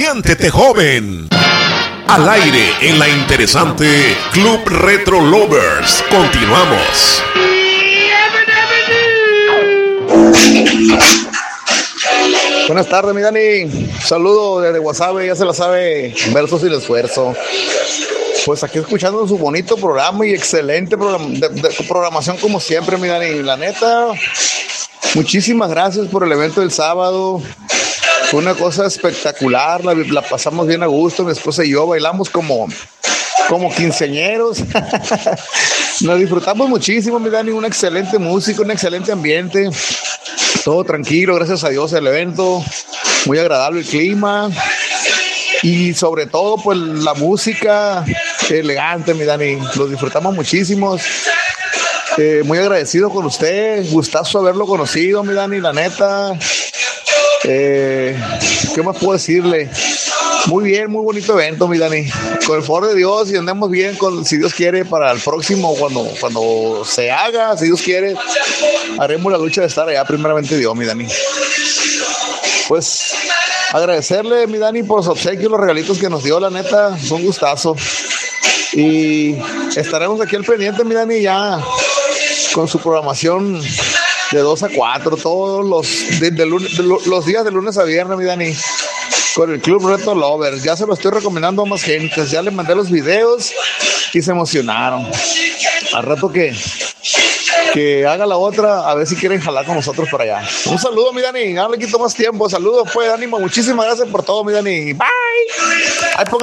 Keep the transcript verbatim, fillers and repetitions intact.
Siéntete joven. Al aire en la interesante Club Retro Lovers. Continuamos. Buenas tardes, mi Dani. Saludo desde Guasave, ya se la sabe, versos y el esfuerzo. Pues aquí escuchando su bonito programa y excelente program- de, de, programación como siempre, mi Dani. La neta, muchísimas gracias por el evento del sábado. Fue una cosa espectacular, la, la pasamos bien a gusto, mi esposa y yo bailamos como, como quinceañeros. Nos disfrutamos muchísimo, mi Dani, una excelente música, un excelente ambiente. Todo tranquilo, gracias a Dios, el evento, muy agradable el clima y sobre todo pues la música elegante, mi Dani, lo disfrutamos muchísimo. Eh, muy agradecido con usted, gustazo haberlo conocido, mi Dani, la neta. Eh, ¿Qué más puedo decirle? Muy bien, muy bonito evento, mi Dani. Con el favor de Dios y andemos bien, con, si Dios quiere, para el próximo, cuando, cuando se haga, si Dios quiere, haremos la lucha de estar allá, primeramente Dios, mi Dani. Pues agradecerle, mi Dani, por su obsequio, los regalitos que nos dio, la neta, fue un gustazo. Y estaremos aquí al pendiente, mi Dani, ya con su programación de dos a cuatro, todos los, de, de lunes, de lo, los días de lunes a viernes, mi Dani, con el Club Retro Lovers. Ya se lo estoy recomendando a más gente, ya les mandé los videos y se emocionaron. Al rato que, que haga la otra, a ver si quieren jalar con nosotros para allá. Un saludo, mi Dani, no le quito más tiempo. Saludos, pues, ánimo, muchísimas gracias por todo, mi Dani. Bye. Ahí pongan